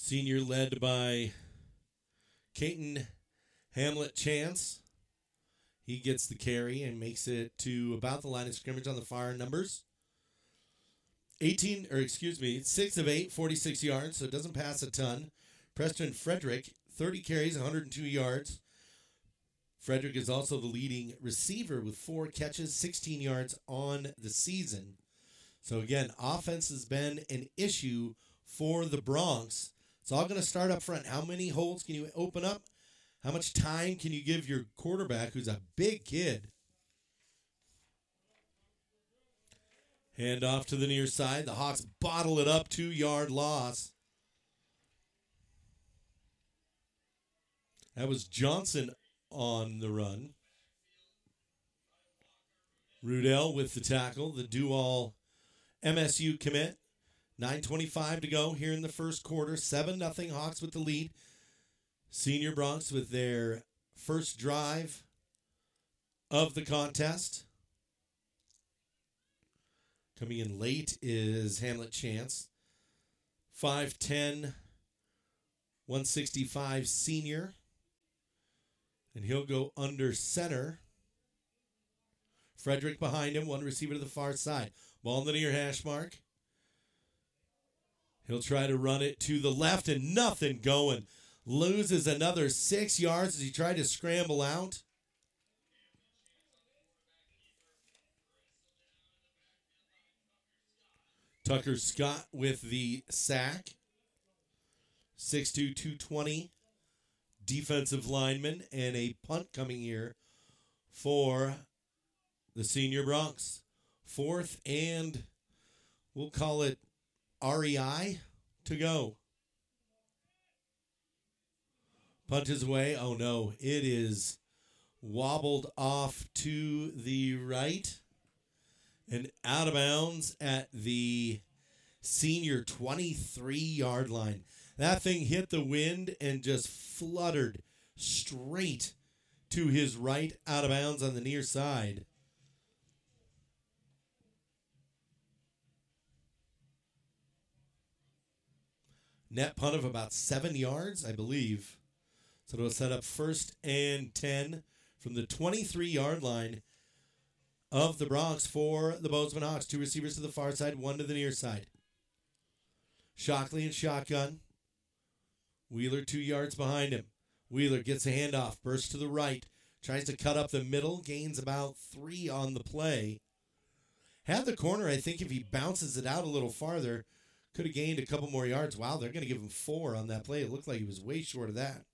Senior led by Caton Hamlet Chance. He gets the carry and makes it to about the line of scrimmage on the far numbers. 6 of 8, 46 yards, so it doesn't pass a ton. Preston Frederick, 30 carries, 102 yards. Frederick is also the leading receiver with 4 catches, 16 yards on the season. So again, offense has been an issue for the Broncs. It's all going to start up front. How many holes can you open up? How much time can you give your quarterback, who's a big kid? Hand off to the near side. The Hawks bottle it up, 2-yard loss. That was Johnson on the run. Rudell with the tackle, the do-all MSU commit. 9:25 to go here in the first quarter. 7-0 Hawks with the lead. Senior Broncs with their first drive of the contest. Coming in late is Hamlet Chance. 5'10", 165 senior. And he'll go under center. Frederick behind him, one receiver to the far side. Ball in the near hash mark. He'll try to run it to the left and nothing going. Loses another 6 yards as he tried to scramble out. Tucker Scott with the sack. 6'2", 220 defensive lineman, and a punt coming here for the Senior Broncs. 4th and we'll call it REI to go. Punt is away. Oh no, it is wobbled off to the right and out of bounds at the Senior 23-yard line. That thing hit the wind and just fluttered straight to his right, out of bounds on the near side. Net punt of about 7 yards, I believe. So it'll set up 1st and 10 from the 23-yard line of the Broncs for the Bozeman Hawks. 2 receivers to the far side, 1 to the near side. Shockley in shotgun. Wheeler 2 yards behind him. Wheeler gets a handoff, bursts to the right, tries to cut up the middle, gains about 3 on the play. Had the corner, I think if he bounces it out a little farther, could have gained a couple more yards. Wow, they're going to give him 4 on that play. It looked like he was way short of that.